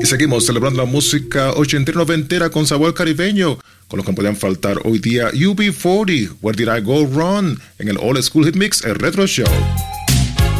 Y seguimos celebrando la música ochentera noventera con sabor caribeño, con los que podían faltar hoy día UB40, Where Did I Go Wrong, en el Old School Hit Mix, el Retro Show.